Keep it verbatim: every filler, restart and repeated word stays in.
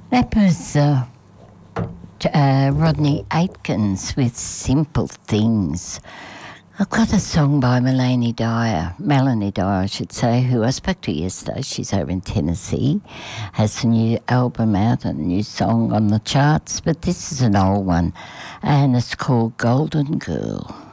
That was uh, uh, Rodney Aitkins with Simple Things. I've got a song by Melanie Dyer, Melanie Dyer, I should say, who I spoke to yesterday. She's over in Tennessee, has a new album out and a new song on the charts, but this is an old one, and it's called Golden Girl.